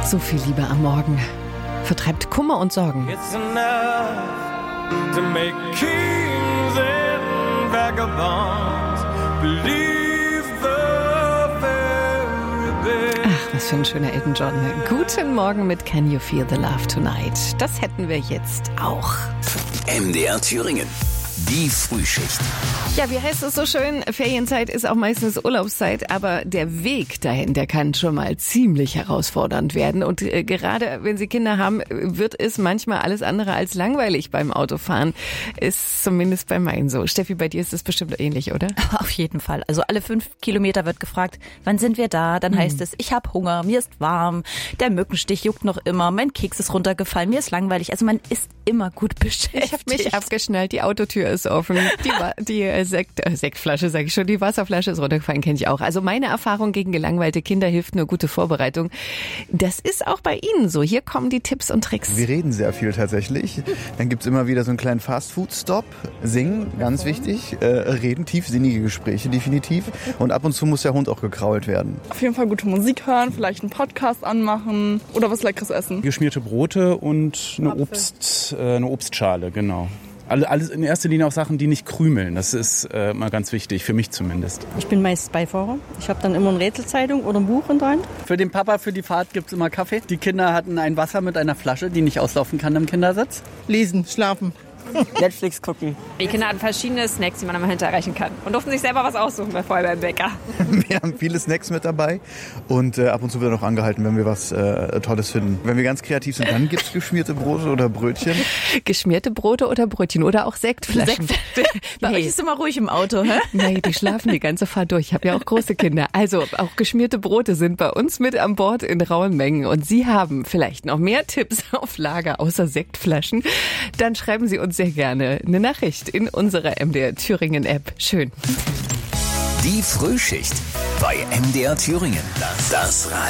So viel Liebe am Morgen vertreibt Kummer und Sorgen. It's enough to make kings and vagabonds believe the very best. Ach, was für ein schöner Elton John. Guten Morgen mit Can You Feel the Love Tonight? Das hätten wir jetzt auch. MDR Thüringen. Die Frühschicht. Ja, wie heißt es so schön? Ferienzeit ist auch meistens Urlaubszeit, aber der Weg dahin, der kann schon mal ziemlich herausfordernd werden. Und gerade wenn Sie Kinder haben, wird es manchmal alles andere als langweilig beim Autofahren. Ist zumindest bei meinen so. Steffi, bei dir ist es bestimmt ähnlich, oder? Auf jeden Fall. Also alle 5 Kilometer wird gefragt, wann sind wir da? Dann heißt es, ich habe Hunger, mir ist warm, der Mückenstich juckt noch immer, mein Keks ist runtergefallen, mir ist langweilig. Also man ist immer gut beschäftigt. Ich habe mich abgeschnallt, die Autotür ist offen, die Sektflasche, sage ich schon, die Wasserflasche ist runtergefallen, kenne ich auch. Also meine Erfahrung gegen gelangweilte Kinder hilft nur gute Vorbereitung. Das ist auch bei Ihnen so. Hier kommen die Tipps und Tricks. Wir reden sehr viel tatsächlich. Dann gibt's immer wieder so einen kleinen Fast-Food-Stop. Singen, ganz wichtig. Reden, tiefsinnige Gespräche definitiv. Und ab und zu muss der Hund auch gekrault werden. Auf jeden Fall gute Musik hören, vielleicht einen Podcast anmachen oder was Leckeres essen. Geschmierte Brote und eine Obstschale, genau. Alles in erster Linie auch Sachen, die nicht krümeln. Das ist mal ganz wichtig, für mich zumindest. Ich bin meist Beifahrer. Ich habe dann immer eine Rätselzeitung oder ein Buch in der Hand. Für den Papa, für die Fahrt gibt's immer Kaffee. Die Kinder hatten ein Wasser mit einer Flasche, die nicht auslaufen kann im Kindersitz. Lesen, schlafen. Netflix gucken. Die Kinder hatten verschiedene Snacks, die man immer hinterreichen kann. Und durften sich selber was aussuchen vorher beim Bäcker. Wir haben viele Snacks mit dabei und ab und zu wird auch angehalten, wenn wir was Tolles finden. Wenn wir ganz kreativ sind, dann gibt's geschmierte Brote oder Brötchen. Geschmierte Brote oder Brötchen oder auch Sektflaschen. Bei euch ist immer ruhig im Auto, hä? Nee, die schlafen die ganze Fahrt durch. Ich habe ja auch große Kinder. Also auch geschmierte Brote sind bei uns mit an Bord in rauen Mengen. Und Sie haben vielleicht noch mehr Tipps auf Lager außer Sektflaschen. Dann schreiben Sie uns sehr gerne eine Nachricht in unserer MDR Thüringen App. Schön. Die Frühschicht bei MDR Thüringen. Das Radio.